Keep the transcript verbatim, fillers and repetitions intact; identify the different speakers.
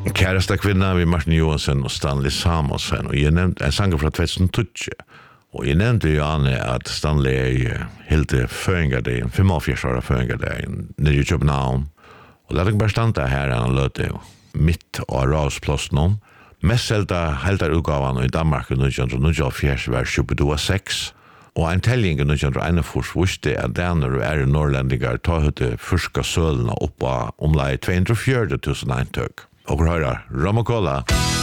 Speaker 1: Käresta kvinna vid Martin Johansson och Stanley Samuelsen. Och jag nämnde en sang från tjugohundratio. Och jag nämnde ju Anne att Stanley är helt föringardagen, femogfjärde föringardagen, nere i Köpenhamn. Och det är bara stanta här han löte mitt och rasplåsen. Mest sälta heltar utgavan i Danmark i nittonhundranittioåtta var tjugosex. Och en telling i nittonhundraenogfyrtio visste att den och är norrländiga tar hade förska sölna upp på omlai tvåhundrafjorton tusen eintök. Och höra Romokola.